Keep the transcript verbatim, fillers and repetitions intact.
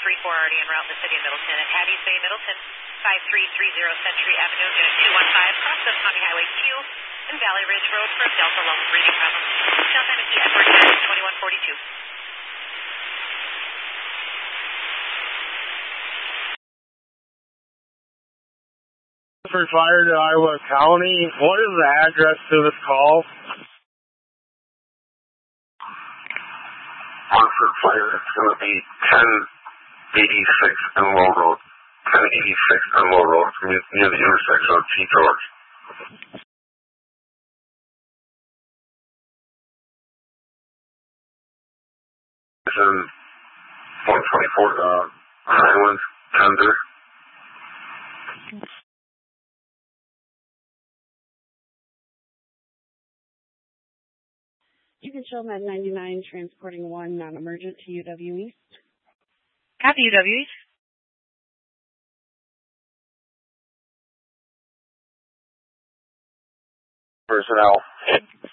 three four already en route in the city of Middleton. At Hatties Bay, Middleton, five three three zero Century Avenue, unit two one five, cross of County Highway Q and Valley Ridge Road for Delta Lone breathing problem. Tail time is Edward twenty-one forty-two. For fire to Iowa County, what is the address to this call? Hartford Fire, it's going to be ten eighty-six Enlow Road. ten eighty-six Enlow Road, near the intersection of T. George. It's in one twenty-four uh, Highlands, Tender. You can show Med ninety-nine transporting one non-emergent to U W East. Copy U W East. Personnel.